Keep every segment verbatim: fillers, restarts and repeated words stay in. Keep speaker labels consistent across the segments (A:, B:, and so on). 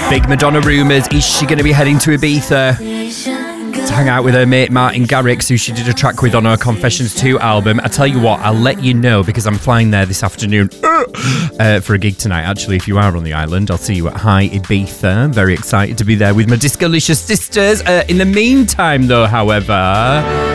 A: Big Madonna rumours. Is she going to be heading to Ibiza to hang out with her mate Martin Garrix, who she did a track with on her Confessions two album? I tell you what, I'll let you know because I'm flying there this afternoon uh, for a gig tonight. Actually, if you are on the island, I'll see you at High Ibiza. I'm very excited to be there with my Discolicious sisters. Uh, in the meantime, though, however...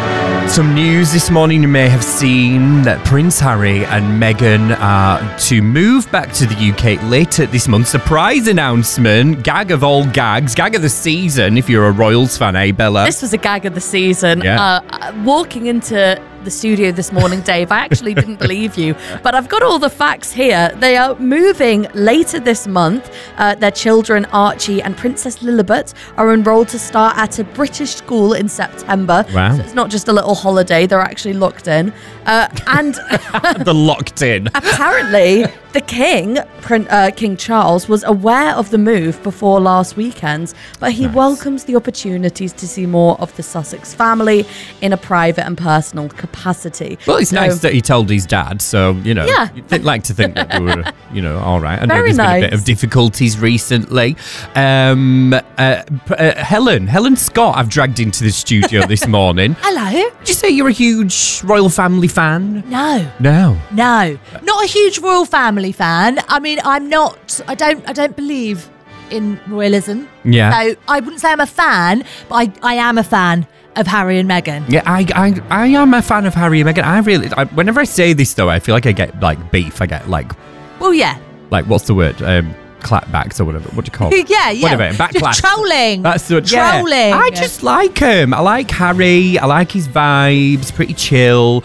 A: some news this morning. You may have seen that Prince Harry and Meghan are to move back to the U K later this month. Surprise announcement. Gag of all gags. Gag of the season if you're a Royals fan, eh, Bella?
B: This was a gag of the season.
A: Yeah.
B: Uh, walking into the studio this morning, Dave, I actually didn't believe you, but I've got all the facts here. They are moving later this month. Uh, their children, Archie and Princess Lilibet, are enrolled to start at a British school in September.
A: Wow.
B: So it's not just a little holiday, they're actually locked in. Uh, and
A: the locked in.
B: Apparently, the King, uh, King Charles, was aware of the move before last weekend, but he
A: Nice.
B: welcomes the opportunities to see more of the Sussex family in a private and personal capacity.
A: Well, it's
B: So-
A: nice that he told his dad, so, you know,
B: Yeah.
A: you'd like to think that they were, you know, all right. I know
B: Very
A: there's been a bit
B: nice.
A: of difficulties recently. Um, uh, p- uh, Helen, Helen Scott, I've dragged into the studio this morning.
C: Hello?
A: Did you say you're a huge royal family fan?
C: No,
A: No.
C: no, not a huge royal family fan. I mean, I'm not. I don't. I don't believe in royalism.
A: Yeah.
C: So I wouldn't say I'm a fan, but I, I am a fan of Harry and Meghan.
A: Yeah, I, I, I am a fan of Harry and Meghan. I really, I, whenever I say this though, I feel like I get like beef. I get like,
C: Well, yeah,
A: like what's the word? Um, clapbacks or whatever. What do you call it?
C: yeah, yeah.
A: Whatever. Backlash.
C: Just trolling.
A: That's the yeah.
C: Trolling.
A: I just like him. I like Harry. I like his vibes. Pretty chill.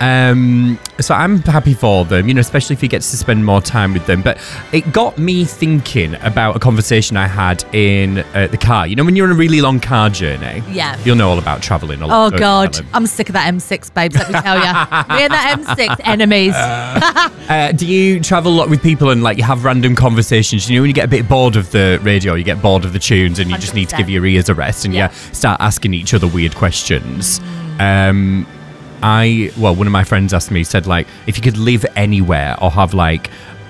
A: Um, so I'm happy for them, you know, especially if he gets to spend more time with them. But it got me thinking about a conversation I had in uh, the car. You know, when you're on a really long car journey,
C: Yeah.
A: you'll know all about travelling. A
C: Oh,
A: lot, don't you,
C: God.
A: Helen?
C: I'm sick of that M six, babes, let me tell you. Me and that M six, enemies.
A: Uh, do you travel a lot with people and like you have random conversations? You know, when you get a bit bored of the radio, you get bored of the tunes, and you just need to give your ears a rest, and
C: Yeah.
A: you start asking each other weird questions. Um, I well, one of my friends asked me, said like, if you could live anywhere or have like,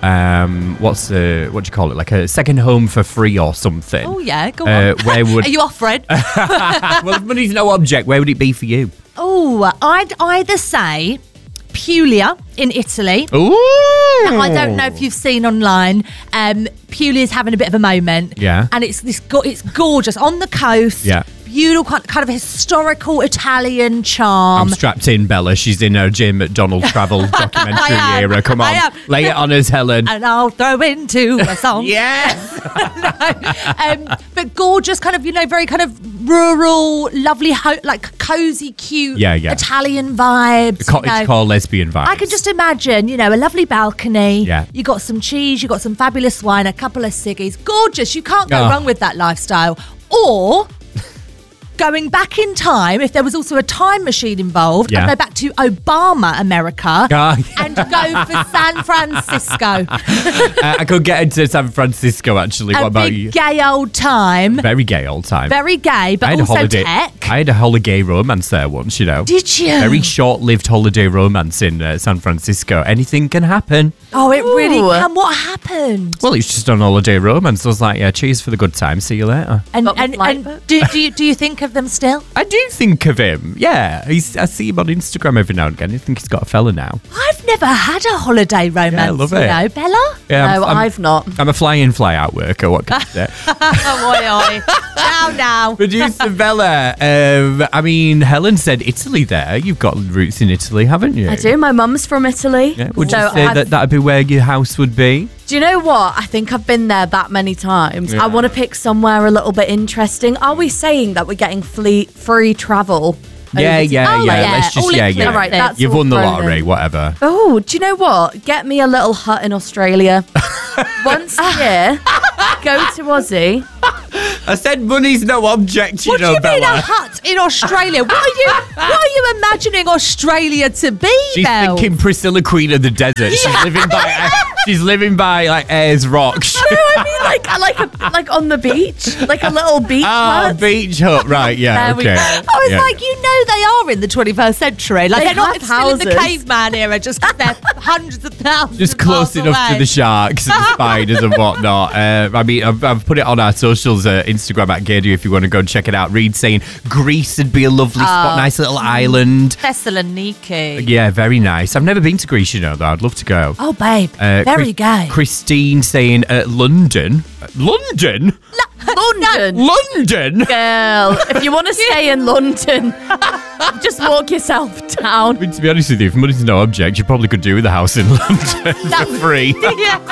A: um, what's the what do you call it, like a second home for free or something?
C: Oh, yeah, go
A: Uh,
C: on.
A: where would
C: Are you off, Fred?
A: well, if money's no object, where would it be for you?
C: Oh, I'd either say Puglia in Italy.
A: Ooh,
C: Now, I don't know if you've seen online. Um, Puglia's having a bit of a moment.
A: Yeah.
C: And it's this. Go- it's gorgeous on the coast.
A: Yeah.
C: Beautiful, kind- kind of historical Italian charm.
A: I'm strapped in, Bella. She's in her Jim McDonald travel documentary
C: I am.
A: era. Come on,
C: I am.
A: lay it on us, Helen.
C: And I'll throw into a song.
A: Yes.
C: um, but gorgeous, kind of, you know, very kind of rural, lovely, ho- like cozy, cute,
A: Yeah, yeah.
C: Italian vibes.
A: Cottage
C: you know.
A: core lesbian vibes.
C: I can just imagine, you know, a lovely balcony.
A: Yeah.
C: You got some cheese, you got some fabulous wine, a couple of ciggies. Gorgeous. You can't go
A: Oh.
C: wrong with that lifestyle. Or going back in time, if there was also a time machine involved,
A: Yeah.
C: I'd go back to Obama America
A: Ah, yeah.
C: and go for San Francisco.
A: Uh, I could get into San Francisco actually. What
C: a
A: about
C: big
A: you?
C: gay old time.
A: Very gay old time.
C: Very gay, but
A: I had
C: also
A: a holiday.
C: tech.
A: I had a holiday romance there once. You know.
C: Did you?
A: Very short-lived holiday romance in uh, San Francisco. Anything can happen.
C: Oh, it really
B: Ooh.
C: can. What happened?
A: Well, it's just on holiday romance. I was like, yeah, cheers for the good time. See you later.
C: And,
B: Got the
C: and,
B: flight
C: and
B: booked?
C: do, do, you, do you think of them still?
A: I do think of him. Yeah, he's, I see him on Instagram every now and again. I think he's got a fella now.
C: I've never had a holiday romance,
A: Yeah, I love
C: you
A: it.
C: know, Bella.
A: Yeah,
B: No,
A: I'm, I'm,
B: I've not.
A: I'm a fly-in, fly-out worker. What can I say?
C: Oh, oi, oi. Now, now.
A: Producer Bella, um, I mean, Helen said Italy there. You've got roots in Italy, haven't you?
B: I do. My mum's from Italy.
A: Yeah. Would
B: So
A: you say
B: I've-
A: that that'd be where your house would be?
B: Do you know what? I think I've been there that many times.
A: Yeah.
B: I want to pick somewhere a little bit interesting. Are we saying that we're getting free, free travel?
A: Yeah,
B: over to-
A: yeah,
C: Oh,
A: yeah.
C: yeah.
A: Let's just,
C: All
A: yeah,
C: inclusive.
A: yeah.
B: All right, that's
A: You've
B: all
A: won the
B: thrown
A: lottery,
B: in.
A: whatever.
B: Oh, do you know what? Get me a little hut in Australia. Once a year, go to Aussie,
A: I said money's no object, you
C: What do
A: know,
C: you mean
A: Bella.
C: a hut in Australia? What are you? What are you imagining Australia to be?
A: She's
C: Mel?
A: thinking Priscilla, Queen of the Desert. She's living by. She's living by like Ayers Rock.
B: No, I mean like like a, like on the beach, like a little beach
A: Oh,
B: hut.
A: beach hut, right? Yeah,
B: There we
A: okay.
B: go.
C: I was
A: Yeah.
C: like, you know, they are in the twenty-first century. Like
B: They
C: they're not
B: have
C: still in the
B: houses.
C: caveman era, just 'cause they're hundreds of thousands.
A: Just
C: of
A: close
C: miles
A: enough
C: away.
A: to the sharks and spiders and whatnot. Uh, I mean, I've, I've put it on our socials, uh, Instagram at Gaydu if you want to go and check it out. Reed saying Greece would be a lovely spot, nice little island.
C: Thessaloniki.
A: Yeah, very nice. I've never been to Greece, you know, though. I'd love to go.
C: Oh, babe,
A: Uh,
C: very
A: Chris-
C: gay.
A: Christine saying uh, London. Uh, London?
B: London.
A: London?
B: Girl, if you want to stay in London, just walk yourself down.
A: I mean, to be honest with you, if money's no object, you probably could do with a house in London for free.
C: Yeah.